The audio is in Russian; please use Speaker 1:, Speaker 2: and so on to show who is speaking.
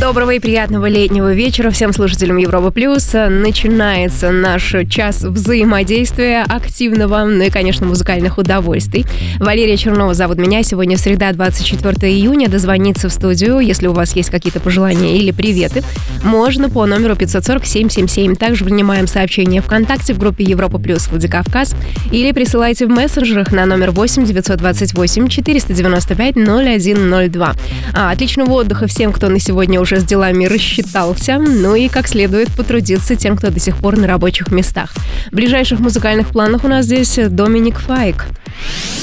Speaker 1: Доброго и приятного летнего вечера всем слушателям Европа Плюс. Начинается наш час взаимодействия активного, ну и, конечно, музыкальных удовольствий. Валерия Чернова зовут меня. Сегодня среда, 24 июня. Дозвониться в студию, если у вас есть какие-то пожелания или приветы, можно по номеру 540-777. Также принимаем сообщения ВКонтакте в группе Европа Плюс Владикавказ или присылайте в мессенджерах на номер 8 928 495 0102. Отличного отдыха всем, кто на сегодня уже с делами рассчитался, ну и как следует потрудиться тем, кто до сих пор на рабочих местах. В ближайших музыкальных планах у нас здесь Доминик Файк.